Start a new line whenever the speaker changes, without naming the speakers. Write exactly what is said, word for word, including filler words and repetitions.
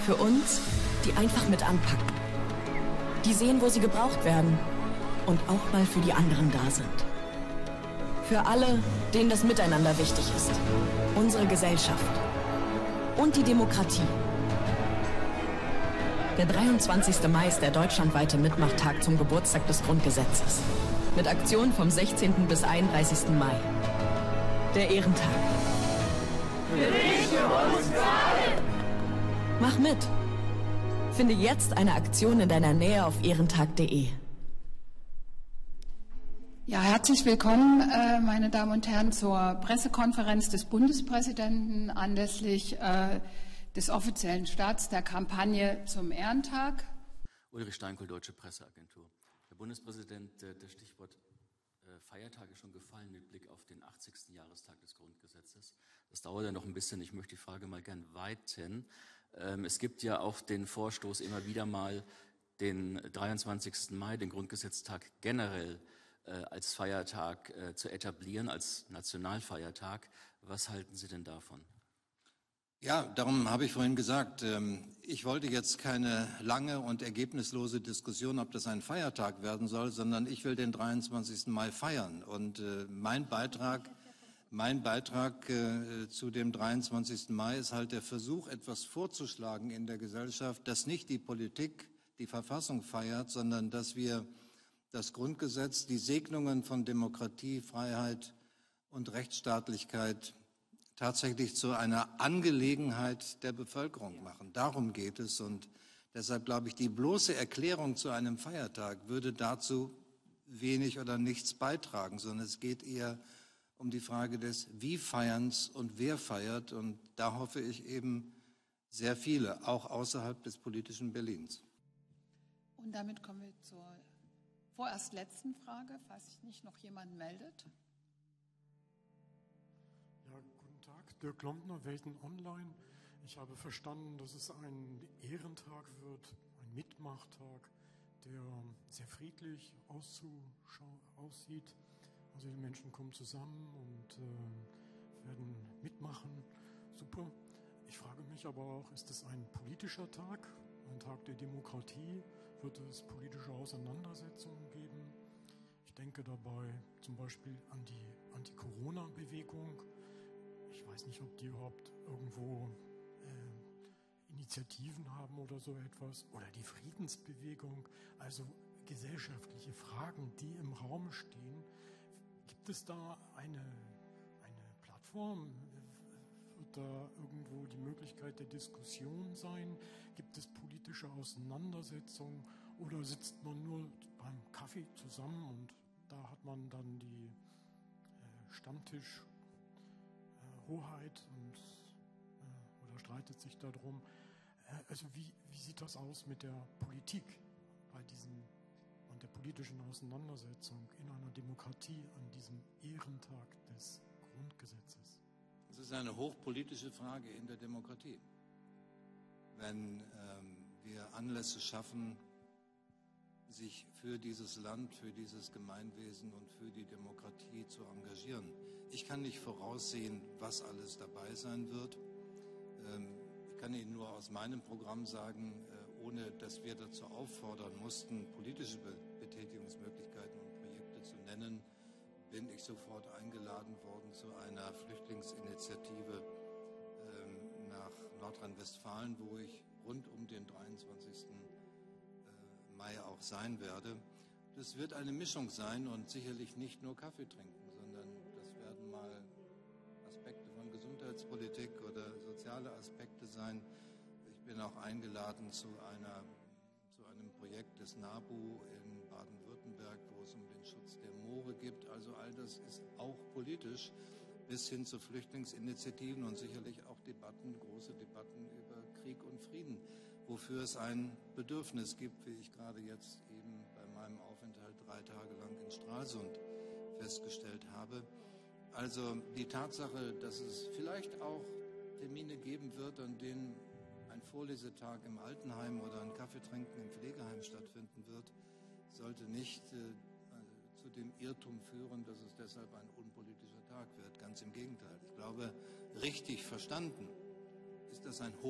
Für uns, die einfach mit anpacken. Die sehen, wo sie gebraucht werden und auch mal für die anderen da sind. Für alle, denen das Miteinander wichtig ist. Unsere Gesellschaft. Und die Demokratie. Der dreiundzwanzigste Mai ist der deutschlandweite Mitmachtag zum Geburtstag des Grundgesetzes. Mit Aktionen vom sechzehnten bis einunddreißigsten Mai. Der Ehrentag.
Für dich, für uns, für alle!
Mach mit! Finde jetzt eine Aktion in deiner Nähe auf ehrentag punkt de.
Ja, herzlich willkommen, äh, meine Damen und Herren, zur Pressekonferenz des Bundespräsidenten anlässlich äh, des offiziellen Starts der Kampagne zum Ehrentag.
Ulrich Steinkohl, Deutsche Presseagentur. Herr Bundespräsident, äh, das Stichwort äh, Feiertag ist schon gefallen mit Blick auf den achtzigsten Jahrestag des Grundgesetzes. Das dauert ja noch ein bisschen. Ich möchte die Frage mal gern weiten. Ähm, es gibt ja auch den Vorstoß, immer wieder mal den dreiundzwanzigsten Mai, den Grundgesetztag generell äh, als Feiertag äh, zu etablieren, als Nationalfeiertag. Was halten Sie denn davon?
Ja, darum habe ich vorhin gesagt, ich wollte jetzt keine lange und ergebnislose Diskussion, ob das ein Feiertag werden soll, sondern ich will den dreiundzwanzigsten Mai feiern. Und mein Beitrag, mein Beitrag zu dem dreiundzwanzigsten Mai ist halt der Versuch, etwas vorzuschlagen in der Gesellschaft, dass nicht die Politik die Verfassung feiert, sondern dass wir das Grundgesetz, die Segnungen von Demokratie, Freiheit und Rechtsstaatlichkeit tatsächlich zu einer Angelegenheit der Bevölkerung machen. Darum geht es, und deshalb glaube ich, die bloße Erklärung zu einem Feiertag würde dazu wenig oder nichts beitragen, sondern es geht eher um die Frage des Wie feierns und wer feiert, und da hoffe ich eben sehr viele, auch außerhalb des politischen Berlins.
Und damit kommen wir zur vorerst letzten Frage, falls sich nicht noch jemand meldet.
Ja, guten Tag, Dirk Lombner, Welten Online. Ich habe verstanden, dass es ein Ehrentag wird, ein Mitmachtag, der sehr friedlich aussieht. Also die Menschen kommen zusammen und äh, werden mitmachen. Super. Ich frage mich aber auch, ist es ein politischer Tag, ein Tag der Demokratie? Wird es politische Auseinandersetzungen geben? Ich denke dabei zum Beispiel an die Anti-Corona-Bewegung. Ich weiß nicht, ob die überhaupt irgendwo äh, Initiativen haben oder so etwas. Oder die Friedensbewegung. Also gesellschaftliche Fragen, die im Raum stehen. Gibt es da eine, eine Plattform? Wird da irgendwo die Möglichkeit der Diskussion sein? Gibt es politische Auseinandersetzungen? Oder sitzt man nur beim Kaffee zusammen und da hat man dann die äh, Stammtisch Hoheit und äh, oder streitet sich darum. Äh, also wie, wie sieht das aus mit der Politik bei diesen und der politischen Auseinandersetzung in einer Demokratie an diesem Ehrentag des Grundgesetzes?
Es ist eine hochpolitische Frage in der Demokratie. Wenn ähm, wir Anlässe schaffen, sich für dieses Land, für dieses Gemeinwesen und für die Demokratie zu engagieren. Ich kann nicht voraussehen, was alles dabei sein wird. Ich kann Ihnen nur aus meinem Programm sagen, ohne dass wir dazu auffordern mussten, politische Betätigungsmöglichkeiten und Projekte zu nennen, bin ich sofort eingeladen worden zu einer Flüchtlingsinitiative nach Nordrhein-Westfalen, wo ich rund um den dreiundzwanzigsten Mai auch sein werde. Das wird eine Mischung sein und sicherlich nicht nur Kaffee trinken, sondern das werden mal Aspekte von Gesundheitspolitik oder soziale Aspekte sein. Ich bin auch eingeladen zu, einer, zu einem Projekt des NABU in Baden-Württemberg, wo es um den Schutz der Moore geht. Also all das ist auch politisch, bis hin zu Flüchtlingsinitiativen und sicherlich auch Debatten, große Debatten über Krieg und Frieden, wofür es ein Bedürfnis gibt, wie ich gerade jetzt eben bei meinem Aufenthalt drei Tage lang in Stralsund festgestellt habe. Also die Tatsache, dass es vielleicht auch Termine geben wird, an denen ein Vorlesetag im Altenheim oder ein Kaffeetrinken im Pflegeheim stattfinden wird, sollte nicht äh, zu dem Irrtum führen, dass es deshalb ein unpolitischer Tag wird. Ganz im Gegenteil. Ich glaube, richtig verstanden ist das ein